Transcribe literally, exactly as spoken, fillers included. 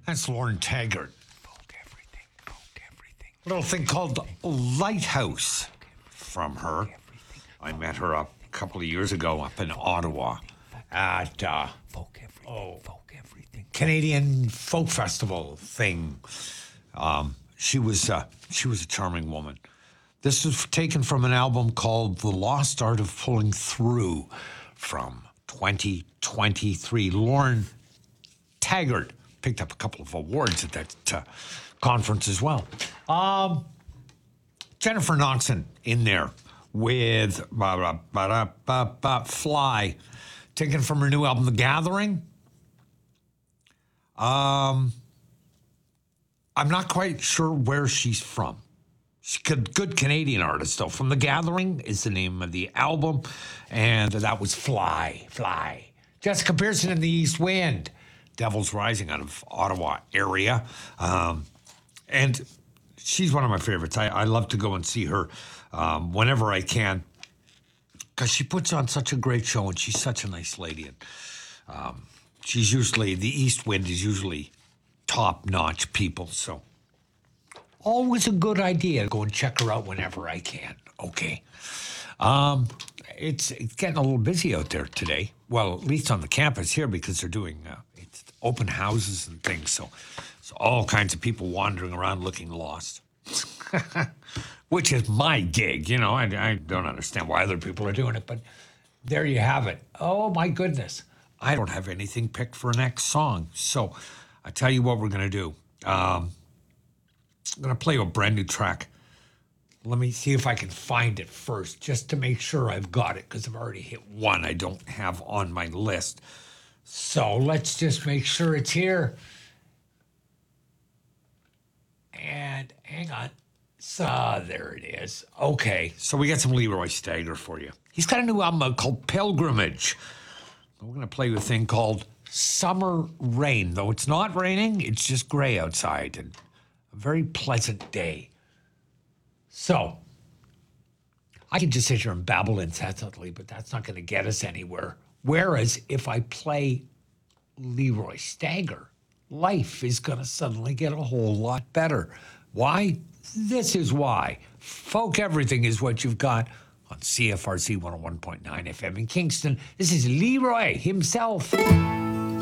That's Lauren Taggart. Folk everything, folk everything. A little thing called Lighthouse from her. I met her a couple of years ago up in Ottawa at uh, Folk everything, oh, folk everything. Canadian Folk Festival thing. Um, she was uh, she was a charming woman. This is taken from an album called The Lost Art of Pulling Through from twenty twenty-three. Lauren Taggart picked up a couple of awards at that uh, conference as well. Um, Jennifer Knoxon in there with ba, ba, ba, ba, ba, Fly, taken from her new album, The Gathering. Um, I'm not quite sure where she's from. She's a good, good Canadian artist, though. From The Gathering is the name of the album, and that was Fly, Fly. Jessica Pearson in the East Wind. Devil's Rising out of Ottawa area. Um, and she's one of my favorites. I, I love to go and see her um, whenever I can because she puts on such a great show and she's such a nice lady. And um, she's usually, the East Wind is usually top-notch people. So always a good idea to go and check her out whenever I can. Okay. Um, it's, it's getting a little busy out there today. Well, at least on the campus here because they're doing uh, it's open houses and things. So, so all kinds of people wandering around looking lost, which is my gig. You know, I, I don't understand why other people are doing it, but there you have it. Oh, my goodness. I don't have anything picked for next song. So I tell you what we're going to do. Um, I'm going to play a brand new track. Let me see if I can find it first, just to make sure I've got it, because I've already hit one I don't have on my list. So let's just make sure it's here. And hang on. So there it is. Okay, so we got some Leroy Stagger for you. He's got a new album called Pilgrimage. We're going to play with a thing called Summer Rain. Though it's not raining, it's just gray outside and a very pleasant day. So, I can just sit here and babble incessantly, but that's not going to get us anywhere. Whereas, if I play Leroy Stagger, life is going to suddenly get a whole lot better. Why? This is why. Folk Everything is what you've got on C F R C one oh one point nine F M in Kingston. This is Leroy himself.